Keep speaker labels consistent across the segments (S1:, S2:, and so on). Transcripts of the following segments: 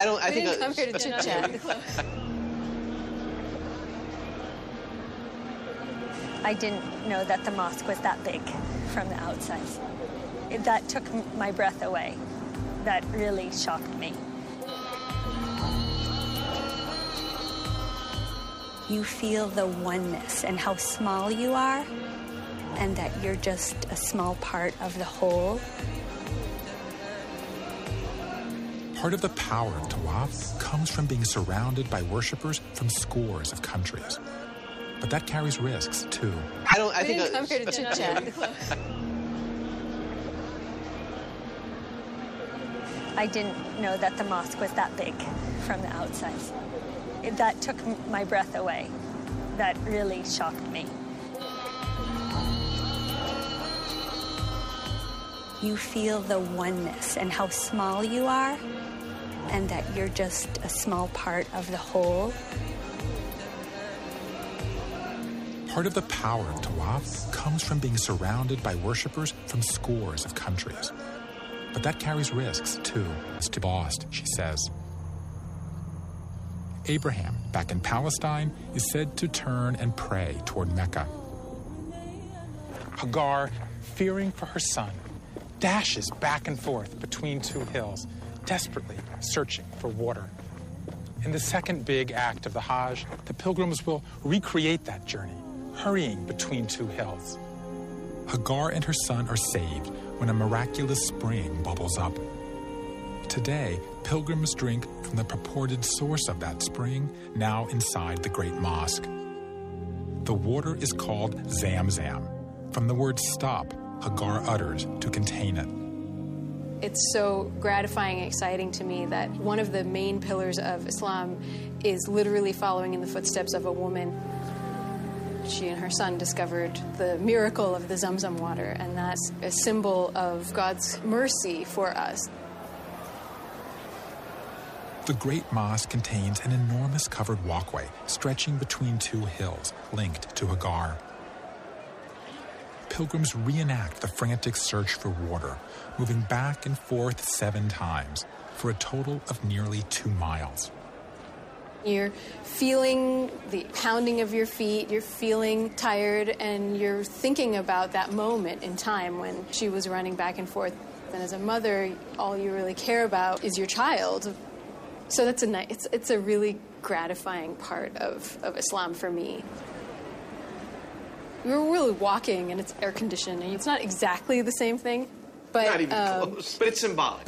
S1: I
S2: didn't come here to chit-chat.
S3: I didn't know that the mosque was that big from the outside. That took my breath away. That really shocked me. You feel the oneness and how small you are, and that you're just a small part of the whole.
S4: Part of the power of Tawaf comes from being surrounded by worshippers from scores of countries. But that carries risks, too.
S2: I didn't come here to chit-chat.
S3: I didn't know that the mosque was that big from the outside. That took my breath away. That really shocked me. You feel the oneness and how small you are, and that you're just a small part of the whole.
S4: Part of the power of Tawaf comes from being surrounded by worshippers from scores of countries. But that carries risks, too. It's to lost, she says. Abraham, back in Palestine, is said to turn and pray toward Mecca.
S5: Hagar, fearing for her son, dashes back and forth between two hills, desperately searching for water. In the second big act of the Hajj, the pilgrims will recreate that journey, hurrying between two hills.
S4: Hagar and her son are saved when a miraculous spring bubbles up. Today, pilgrims drink from the purported source of that spring, now inside the Great Mosque. The water is called Zamzam, from the word stop Hagar utters to contain it.
S2: It's so gratifying and exciting to me that one of the main pillars of Islam is literally following in the footsteps of a woman. She and her son discovered the miracle of the Zamzam water, and that's a symbol of God's mercy for us.
S4: The Great Mosque contains an enormous covered walkway stretching between two hills linked to Hagar. Pilgrims reenact the frantic search for water, moving back and forth 7 times for a total of nearly 2 miles.
S2: You're feeling the pounding of your feet, you're feeling tired, and you're thinking about that moment in time when she was running back and forth. And as a mother, all you really care about is your child. So that's it's a really gratifying part of Islam for me. We were really walking, and it's air-conditioned, and it's not exactly the same thing. But,
S1: not even close, but it's symbolic.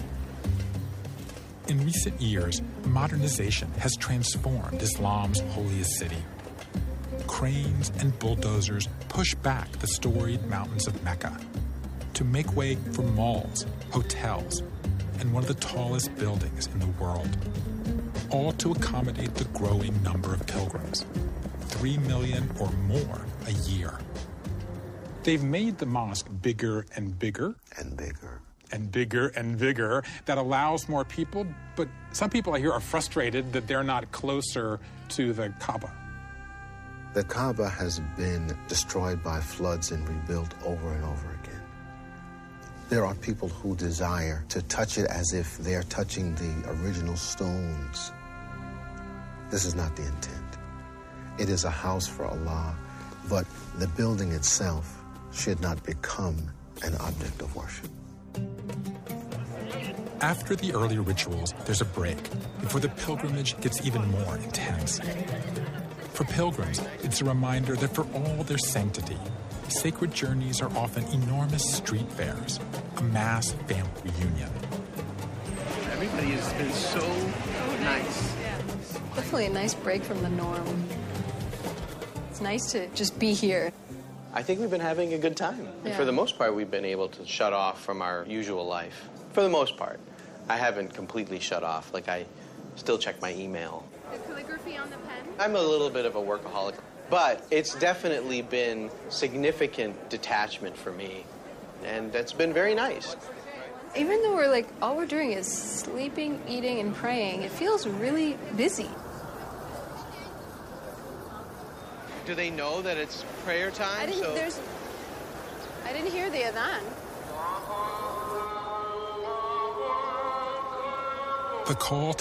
S4: In recent years, modernization has transformed Islam's holiest city. Cranes and bulldozers push back the storied mountains of Mecca to make way for malls, hotels, and one of the tallest buildings in the world, all to accommodate the growing number of pilgrims, 3 million or more a year.
S5: They've made the mosque bigger and bigger.
S1: And bigger.
S5: And bigger and bigger. That allows more people, but some people I hear are frustrated that they're not closer to the Kaaba.
S6: The Kaaba has been destroyed by floods and rebuilt over and over again. There are people who desire to touch it as if they're touching the original stones. This is not the intent. It is a house for Allah, but the building itself should not become an object of worship.
S4: After the early rituals, there's a break before the pilgrimage gets even more intense. For pilgrims, it's a reminder that for all their sanctity, sacred journeys are often enormous street fairs, a mass family reunion.
S1: Everybody has been so nice.
S2: Definitely a nice break from the norm. It's nice to just be here.
S1: I think we've been having a good time.
S2: Yeah.
S1: For the most part, we've been able to shut off from our usual life. For the most part. I haven't completely shut off. Like, I still check my email.
S2: The calligraphy on the pen?
S1: I'm a little bit of a workaholic. But it's definitely been significant detachment for me. And that's been very nice.
S2: Even though all we're doing is sleeping, eating, and praying, it feels really busy.
S1: Do they know that it's prayer time?
S2: I didn't hear the adhan.
S4: The call